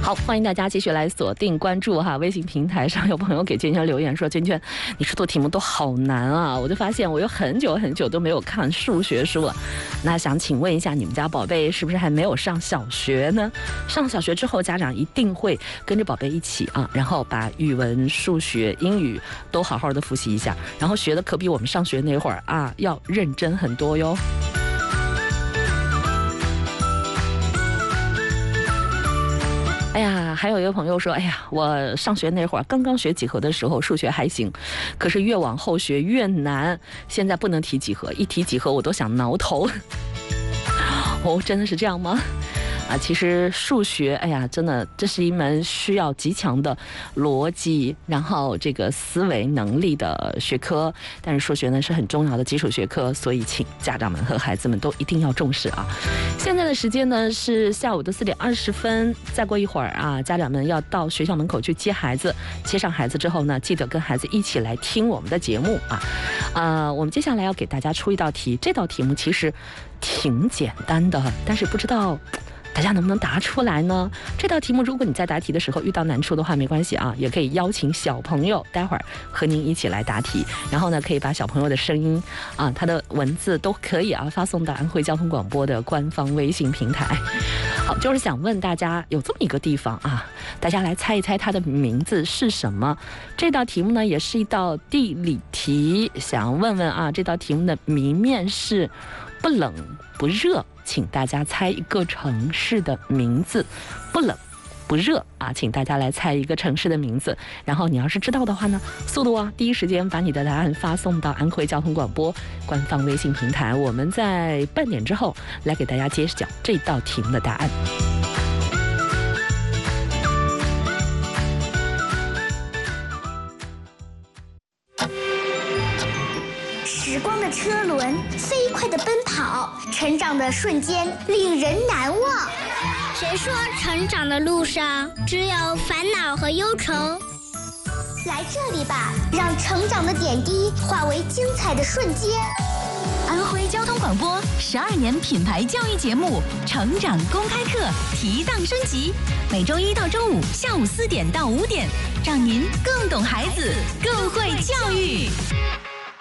好，欢迎大家继续来锁定关注哈，微信平台上有朋友给娟娟留言说，娟娟你出的题目都好难啊，我就发现我有很久都没有看数学书了。那想请问一下，你们家宝贝是不是还没有上小学呢？上小学之后，家长一定会跟着宝贝一起啊，然后把语文、数学、英语都好好的复习一下，然后学的可比我们上学那会儿啊要认真很多哟。哎呀，还有一个朋友说，哎呀，我上学那会儿刚刚学几何的时候，数学还行，可是越往后学越难。现在不能提几何，一提几何我都想挠头。哦，真的是这样吗？其实数学，哎呀，真的，这是一门需要极强的逻辑，然后这个思维能力的学科。但是数学呢是很重要的基础学科，所以请家长们和孩子们都一定要重视啊。现在的时间呢是下午的4点20分，再过一会儿啊，家长们要到学校门口去接孩子，接上孩子之后呢，记得跟孩子一起来听我们的节目啊。我们接下来要给大家出一道题，这道题目其实挺简单的，但是不知道大家能不能答出来呢？这道题目如果你在答题的时候遇到难处的话，没关系啊，也可以邀请小朋友待会儿和您一起来答题，然后呢可以把小朋友的声音啊，他的文字都可以啊发送到安徽交通广播的官方微信平台。好，就是想问大家，有这么一个地方啊，大家来猜一猜它的名字是什么？这道题目呢也是一道地理题，想问问啊，这道题目的谜面是不冷不热，请大家猜一个城市的名字，不冷不热啊，请大家来猜一个城市的名字。然后你要是知道的话呢，速度啊，第一时间把你的答案发送到安徽交通广播官方微信平台，我们在半点之后来给大家揭晓这道题目的答案。 时光的车轮飞快地奔跑，成长的瞬间令人难忘。 谁说成长的路上只有烦恼和忧愁？ 来这里吧，让成长的点滴化为精彩的瞬间。 安徽交通广播12年品牌教育节目《成长公开课》提档升级，每周1到周5下午4点到5点，让您更懂孩子，更会教育。